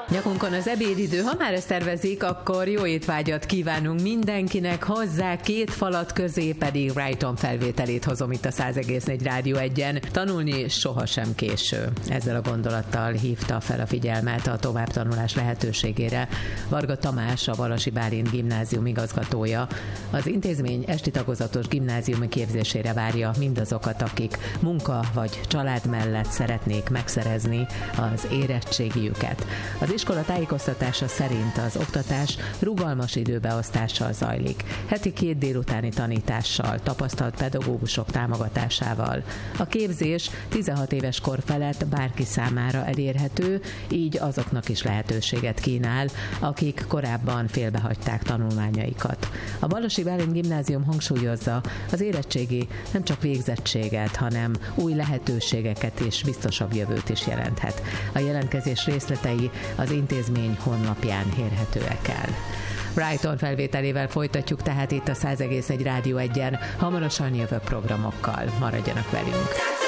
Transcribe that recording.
Nyakunkon az ebédidő, ha már ezt tervezik, akkor jó étvágyat kívánunk mindenkinek, hozzá két falat közé pedig Brighton felvételét hozom itt a 100,4 Rádió 1-en. Tanulni sohasem késő. Ezzel a gondolattal hívta fel a figyelmet a továbbtanulás lehetőségére Varga Tamás, a Balasi Bálint Gimnázium igazgatója. Az intézmény esti tagozatos gimnáziumi képzésére várja mindazokat, akik munka vagy család mellett szeretnék megszerezni az érettségiüket. Az iskola tájékoztatása szerint az oktatás rugalmas időbeosztással zajlik. Heti 2 délutáni tanítással, tapasztalt pedagógusok támogatásával. A képzés 16 éves kor felett bárki számára elérhető, így azoknak is lehetőséget kínál, akik korábban félbehagyták tanulmányaikat. A Balasi Bálint Gimnázium hangsúlyozza, az érettségi nem csak végzettséget, hanem új lehetőségeket és biztosabb jövőt is jelenthet. A jelentkezés részletei az intézmény honlapján érhetőek el. Brighton felvételével folytatjuk tehát itt a 100,4 Rádió 1-en, hamarosan jövő programokkal. Maradjanak velünk!